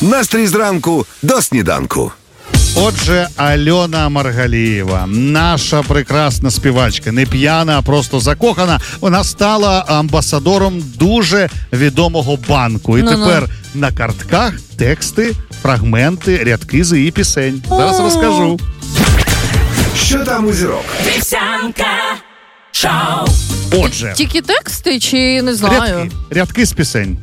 Настрій зранку до сніданку. Отже, Альона Маргалієва, наша прекрасна співачка, не п'яна, а просто закохана, вона стала амбасадором дуже відомого банку. І тепер на картках тексти, фрагменти, рядки з її пісень. Зараз розкажу. Що там у зірок? Вівсянка шоу. Отже. Тільки тексти чи не знаю? Рядки з пісень.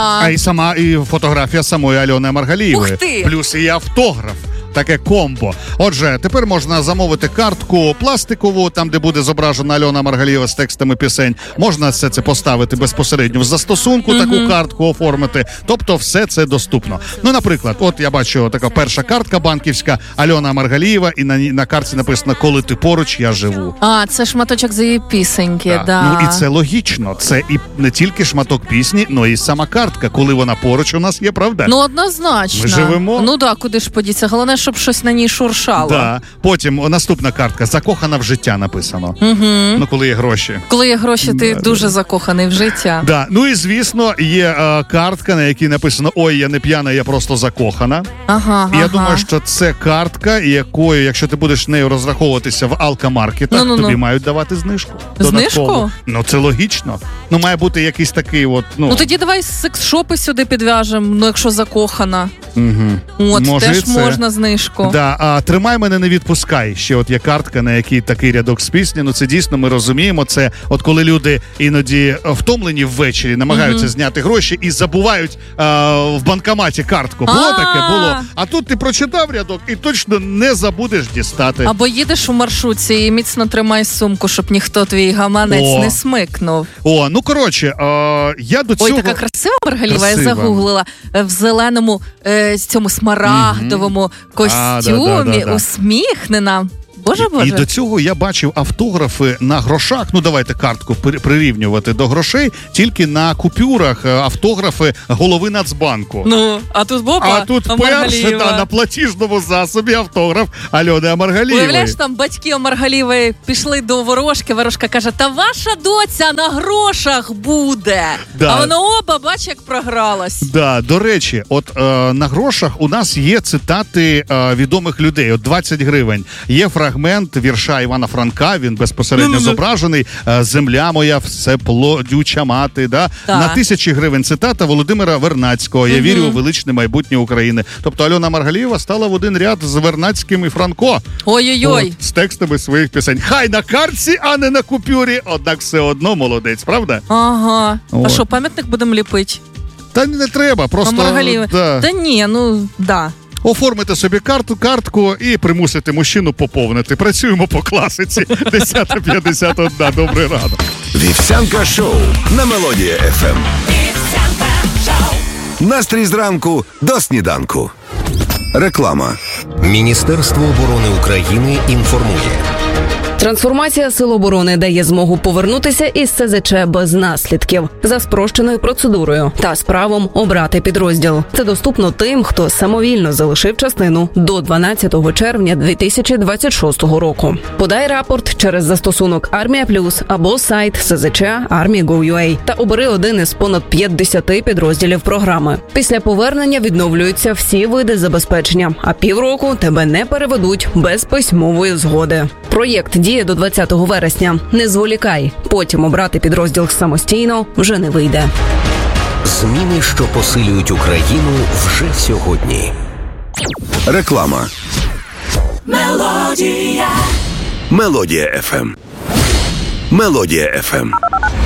І фотографія самої Альони Маргалієвої. Ух ти! Плюс і автограф. Таке комбо. Отже, тепер можна замовити картку пластикову, там, де буде зображена Альона Маргалієва з текстами пісень. Можна все це поставити безпосередньо в застосунку, таку картку оформити. Тобто все це доступно. Ну, наприклад, от я бачу така перша картка банківська Альона Маргалієва, і на картці написано «Коли ти поруч, я живу». Це шматочок з її пісеньки, да. Ну, і це логічно. Це і не тільки шматок пісні, но і сама картка. Коли вона поруч, у нас є, правда? Ну, однозначно. Ми живемо. Ну, так, куди ж подіться. Головне, щоб щось на ній шуршало. Да. Потім наступна картка. Закохана в життя написано. Ну, коли є гроші. Коли є гроші, ти дуже закоханий в життя. Да. Ну і, звісно, є картка, на якій написано «Ой, я не п'яна, я просто закохана». І я думаю, що це картка, якою, якщо ти будеш нею розраховуватися в алкомаркетах, тобі мають давати знижку. Знижку? Ну, це логічно. Ну, має бути якийсь такий от, Ну, тоді давай секс-шопи сюди підв'яжемо, ну, якщо закохана. Може, теж можна знижку. Да, «Тримай мене, не відпускай». Ще от є картка, на якій такий рядок з пісні. Ну, це дійсно, ми розуміємо. Це от коли люди іноді втомлені ввечері, намагаються зняти гроші і забувають в банкоматі картку. Було таке? Було. А тут ти прочитав рядок і точно не забудеш дістати. Або їдеш у маршрутці і міцно тримай сумку, щоб ніхто твій гаманець не смикнув. Ну, коротше, я до цього... Ой, така красива Маргалієва, я загуглила. В зеленому, цьому смарагдовому костюмі, усміхнена. Боже. І до цього я бачив автографи на грошах. Ну, давайте картку прирівнювати до грошей. Тільки на купюрах автографи голови Нацбанку. Ну, а тут перше на платіжному засобі автограф Альони Маргалієвої. Уявляєш, там батьки Маргалієвої пішли до Ворожки. Ворожка каже, та ваша доця на грошах буде. Да. А вона бач, як програлась. Да, до речі, от на грошах у нас є цитати відомих людей. От 20 гривень. Є фрагмент вірша Івана Франка, він безпосередньо зображений. «Земля моя, все плодюча мати». Да? На 1000 гривень цитата Володимира Вернадського. «Я вірю у величне майбутнє України». Тобто Альона Маргалієва стала в один ряд з Вернадським і Франко. Ой-ой-ой. З текстами своїх пісень. Хай на картці, а не на купюрі, однак все одно молодець, правда? Ага. А що, пам'ятник будемо ліпити? Та не треба, просто... Та ні, ну, да. Оформите собі картку і примусите мужчину поповнити. Працюємо по класиці. 10:51. Добрий ранок. Вівсянка шоу на Мелодія FM. Настрій зранку до сніданку. Реклама. Міністерство оборони України інформує. Трансформація Сил оборони дає змогу повернутися із СЗЧ без наслідків за спрощеною процедурою та з правом обрати підрозділ. Це доступно тим, хто самовільно залишив частину до 12 червня 2026 року. Подай рапорт через застосунок Армія Плюс або сайт СЗЧ Army.gov.ua та обери один із понад 50 підрозділів програми. Після повернення відновлюються всі види забезпечення, а півроку тебе не переведуть без письмової згоди. Проєкт діє до 20 вересня. Не зволікай. Потім обрати підрозділ самостійно вже не вийде. Зміни, що посилюють Україну вже сьогодні. Реклама. Мелодія FM. Мелодія FM.